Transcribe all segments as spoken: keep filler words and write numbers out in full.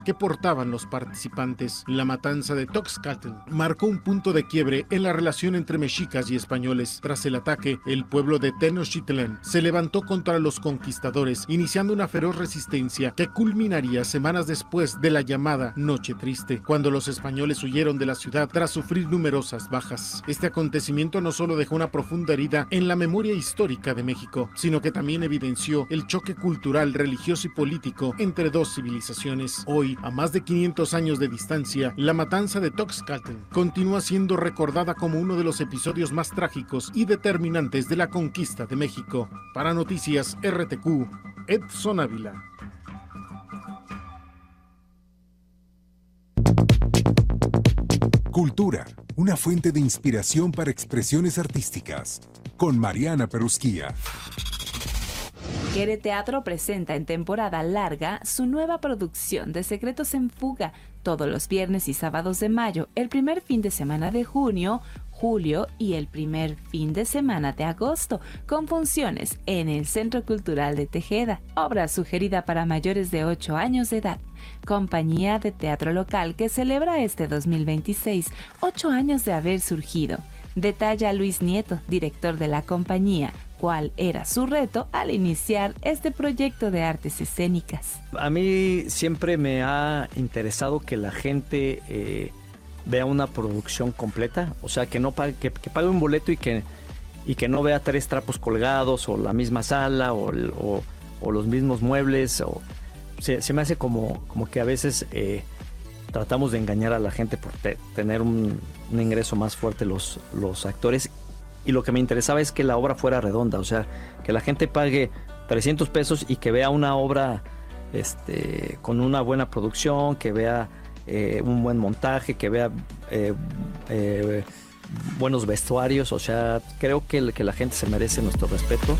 que portaban los participantes. La matanza de Toxcatl marcó un punto de quiebre en la relación entre mexicas y españoles. Tras el ataque, el pueblo de Tenochtitlan se levantó contra los conquistadores, iniciando una feroz resistencia que culminaría semanas después de la llamada Noche Triste, cuando los españoles huyeron de la ciudad tras sufrir numerosas bajas. Este acontecimiento no solo dejó una profunda herida en la memoria histórica de México, sino que también evidenció el choque cultural, religioso y político entre dos civilizaciones. Hoy, a más de quinientos años de distancia, la matanza de Toxcatl continúa siendo recordada como uno de los episodios más trágicos y determinantes de la conquista de México. Para Noticias R T Q, Edson Ávila. Cultura, una fuente de inspiración para expresiones artísticas, con Mariana Perusquía. Quereteatro presenta en temporada larga su nueva producción de Secretos en Fuga, todos los viernes y sábados de mayo, el primer fin de semana de junio, julio y el primer fin de semana de agosto, con funciones en el Centro Cultural de Tejeda, obra sugerida para mayores de ocho años de edad. Compañía de teatro local que celebra este dos mil veintiséis, ocho años de haber surgido. Detalla Luis Nieto, director de la compañía, cuál era su reto al iniciar este proyecto de artes escénicas. A mí siempre me ha interesado que la gente eh, vea una producción completa, o sea, que no pague, que, que pague un boleto y que, y que no vea tres trapos colgados o la misma sala o, o, o los mismos muebles. O, se, se me hace como, como que a veces eh, tratamos de engañar a la gente por te, tener un, un ingreso más fuerte los, los actores. Y lo que me interesaba es que la obra fuera redonda, o sea, que la gente pague trescientos pesos y que vea una obra este, con una buena producción, que vea eh, un buen montaje, que vea eh, eh, buenos vestuarios. O sea, creo que, que la gente se merece nuestro respeto.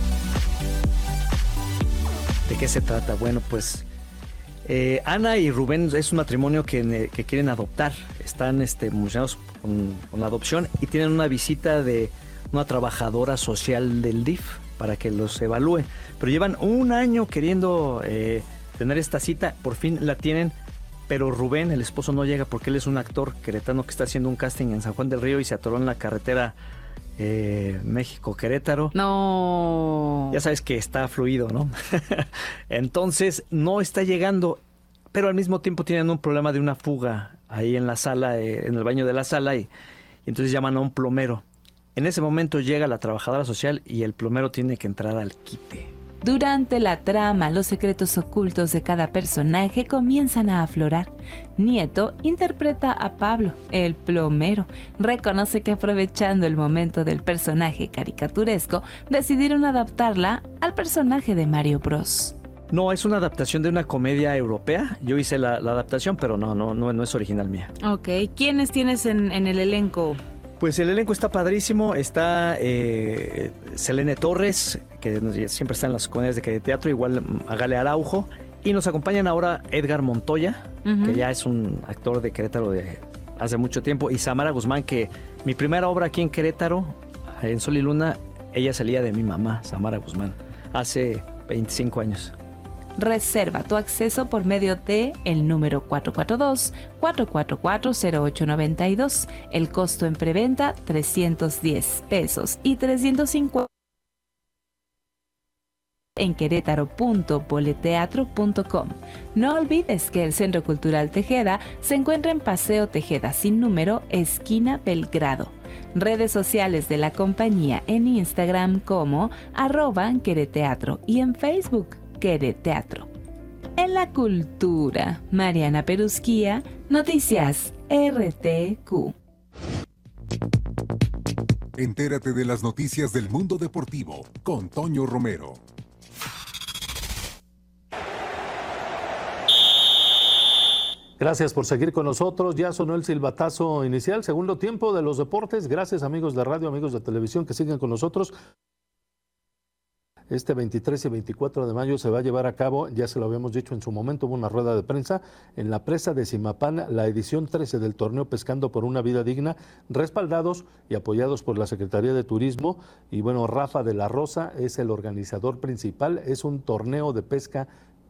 ¿De qué se trata? Bueno, pues eh, Ana y Rubén es un matrimonio que, que quieren adoptar. Están este, emocionados con, con la adopción y tienen una visita de una trabajadora social del D I F para que los evalúe. Pero llevan un año queriendo eh, tener esta cita, por fin la tienen, pero Rubén, el esposo, no llega porque él es un actor queretano que está haciendo un casting en San Juan del Río y se atoró en la carretera eh, México-Querétaro. No. Ya sabes que está fluido, ¿no? Entonces no está llegando, pero al mismo tiempo tienen un problema de una fuga ahí en la sala, eh, en el baño de la sala, y, y entonces llaman a un plomero. En ese momento llega la trabajadora social y el plomero tiene que entrar al quite. Durante la trama, los secretos ocultos de cada personaje comienzan a aflorar. Nieto interpreta a Pablo, el plomero. Reconoce que aprovechando el momento del personaje caricaturesco, decidieron adaptarla al personaje de Mario Bros. No, es una adaptación de una comedia europea. Yo hice la, la adaptación, pero no, no, no, no es original mía. Ok, ¿quiénes tienes en, en el elenco? Pues el elenco está padrísimo. Está eh, Selene Torres, que siempre está en las comedias de teatro, igual a Gale Araujo. Y nos acompañan ahora Edgar Montoya, uh-huh. que ya es un actor de Querétaro de hace mucho tiempo, y Samara Guzmán, que mi primera obra aquí en Querétaro, en Sol y Luna, ella salía de mi mamá, Samara Guzmán, hace veinticinco años. Reserva tu acceso por medio de el número cuatro cuatro dos, cuatro cuatro cuatro, cero ocho nueve dos. El costo en preventa trescientos diez pesos y trescientos cincuenta en querétaro punto boleteatro punto com. No olvides que el Centro Cultural Tejeda se encuentra en Paseo Tejeda sin número, esquina Belgrado. Redes sociales de la compañía en Instagram como arroba quereteatro y en Facebook Quereteatro. En la cultura, Mariana Perusquía, Noticias R T Q. Entérate de las noticias del mundo deportivo con Toño Romero. Gracias por seguir con nosotros. Ya sonó el silbatazo inicial, segundo tiempo de los deportes. Gracias, amigos de radio, amigos de televisión que siguen con nosotros. Este veintitrés y veinticuatro de mayo se va a llevar a cabo, ya se lo habíamos dicho en su momento, hubo una rueda de prensa en la presa de Zimapán, la edición trece del torneo Pescando por una Vida Digna, respaldados y apoyados por la Secretaría de Turismo. Y bueno, Rafa de la Rosa es el organizador principal, es un torneo de pesca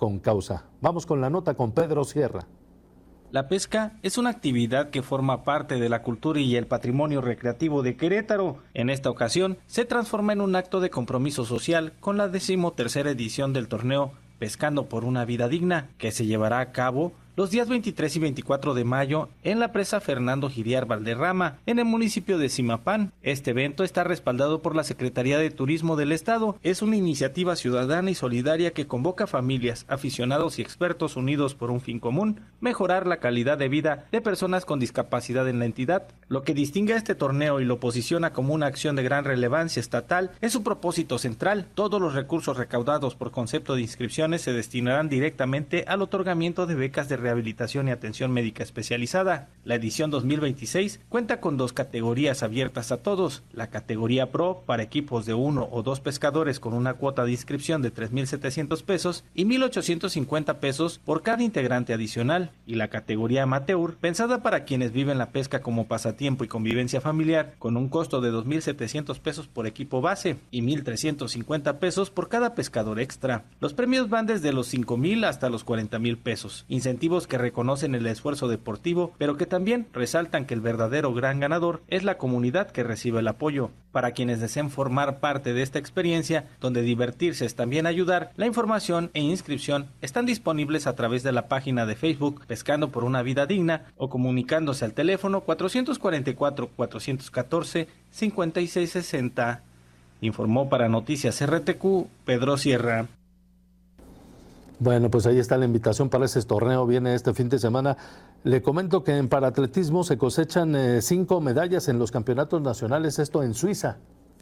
con causa. Vamos con la nota con Pedro Sierra. La pesca es una actividad que forma parte de la cultura y el patrimonio recreativo de Querétaro. En esta ocasión, se transforma en un acto de compromiso social con la decimotercera edición del torneo Pescando por una Vida Digna, que se llevará a cabo los días veintitrés y veinticuatro de mayo en la presa Fernando Giriar Valderrama, en el municipio de Zimapán. Este evento está respaldado por la Secretaría de Turismo del Estado. Es una iniciativa ciudadana y solidaria que convoca a familias, aficionados y expertos unidos por un fin común: mejorar la calidad de vida de personas con discapacidad en la entidad. Lo que distingue a este torneo y lo posiciona como una acción de gran relevancia estatal es su propósito central. Todos los recursos recaudados por concepto de inscripciones se destinarán directamente al otorgamiento de becas de rehabilitación y atención médica especializada. La edición dos mil veintiséis cuenta con dos categorías abiertas a todos: la categoría Pro para equipos de uno o dos pescadores con una cuota de inscripción de tres mil setecientos pesos y mil ochocientos cincuenta pesos por cada integrante adicional, y la categoría Amateur, pensada para quienes viven la pesca como pasatiempo y convivencia familiar, con un costo de dos mil setecientos pesos por equipo base y mil trescientos cincuenta pesos por cada pescador extra. Los premios van desde los cinco mil hasta los cuarenta mil pesos, incentivos que reconocen el esfuerzo deportivo, pero que también resaltan que el verdadero gran ganador es la comunidad que recibe el apoyo. Para quienes deseen formar parte de esta experiencia, donde divertirse es también ayudar, la información e inscripción están disponibles a través de la página de Facebook Pescando por una Vida Digna o comunicándose al teléfono cuatrocientos cuarenta y cuatro, cuatrocientos catorce, cincuenta y seis sesenta. Informó para Noticias R T Q Pedro Sierra. Bueno, pues ahí está la invitación para ese torneo, viene este fin de semana. Le comento que en paraatletismo se cosechan eh, cinco medallas en los campeonatos nacionales, esto en Suiza.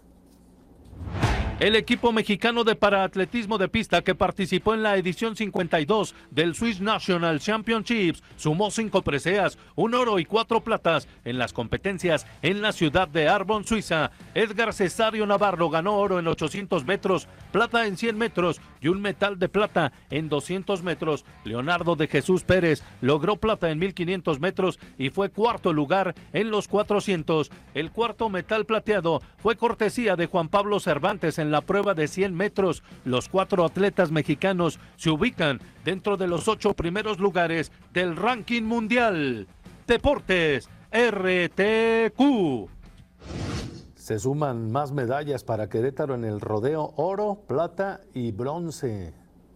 El equipo mexicano de paraatletismo de pista que participó en la edición cincuenta y dos del Swiss National Championships sumó cinco preseas, un oro y cuatro platas en las competencias en la ciudad de Arbon, Suiza. Edgar Cesario Navarro ganó oro en ochocientos metros, plata en cien metros y un metal de plata en doscientos metros. Leonardo de Jesús Pérez logró plata en mil quinientos metros y fue cuarto lugar en los cuatrocientos. El cuarto metal plateado fue cortesía de Juan Pablo Cervantes en la prueba de cien metros. Los cuatro atletas mexicanos se ubican dentro de los ocho primeros lugares del ranking mundial. Deportes R T Q. Se suman más medallas para Querétaro en el rodeo: oro, plata y bronce.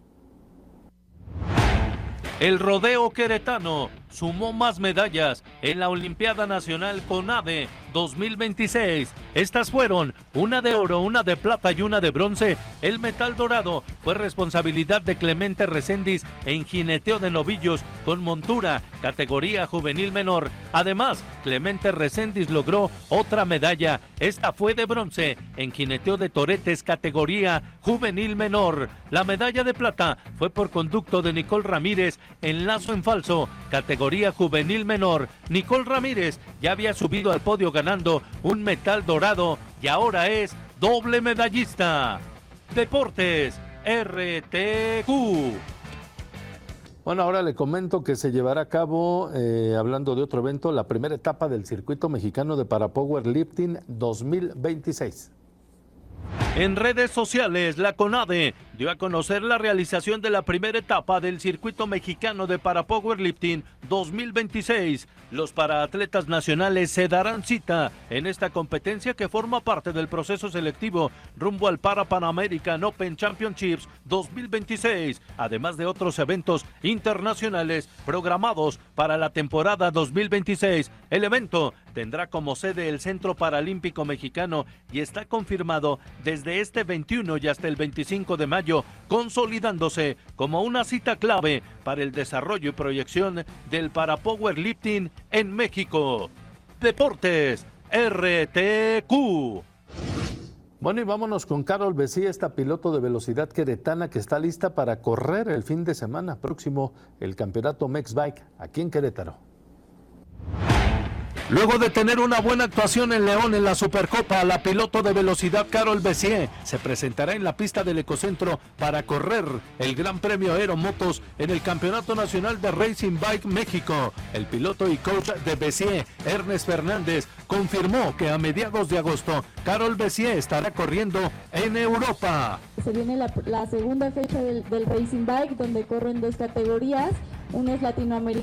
El rodeo queretano sumó más medallas en la Olimpiada Nacional CONADE dos mil veintiséis. Estas fueron una de oro, una de plata y una de bronce. El metal dorado fue responsabilidad de Clemente Reséndiz en jineteo de novillos con montura, categoría juvenil menor. Además, Clemente Reséndiz logró otra medalla. Esta fue de bronce en jineteo de toretes, categoría juvenil menor. La medalla de plata fue por conducto de Nicole Ramírez en lazo en falso, categoría juvenil menor. Nicole Ramírez ya había subido al podio ganando un metal dorado y ahora es doble medallista. Deportes R T Q. Bueno, ahora le comento que se llevará a cabo, eh, hablando de otro evento, la primera etapa del Circuito Mexicano de Parapowerlifting dos mil veintiséis. En redes sociales, la CONADE dio a conocer la realización de la primera etapa del Circuito Mexicano de Parapowerlifting dos mil veintiséis. Los paraatletas nacionales se darán cita en esta competencia que forma parte del proceso selectivo rumbo al Para Pan American Open Championships dos mil veintiséis, además de otros eventos internacionales programados para la temporada dos mil veintiséis. El evento tendrá como sede el Centro Paralímpico Mexicano y está confirmado desde este veintiuno y hasta el veinticinco de mayo, consolidándose como una cita clave para el desarrollo y proyección del parapowerlifting en México. Deportes R T Q. Bueno, y vámonos con Carol Besía, esta piloto de velocidad queretana que está lista para correr el fin de semana próximo el campeonato Mexbike aquí en Querétaro. Luego de tener una buena actuación en León en la Supercopa, la piloto de velocidad Carol Bessier se presentará en la pista del Ecocentro para correr el Gran Premio Aeromotos en el Campeonato Nacional de Racing Bike México. El piloto y coach de Bessier, Ernest Fernández, confirmó que a mediados de agosto Carol Bessier estará corriendo en Europa. Se viene la, la segunda fecha del, del Racing Bike, donde corren dos categorías. Uno es Latinoamérica